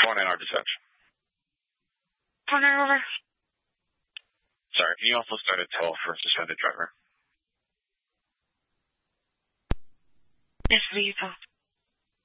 4-9 deception. 4-9 over. Sorry, can you also start a toll for suspended driver? Yes, please.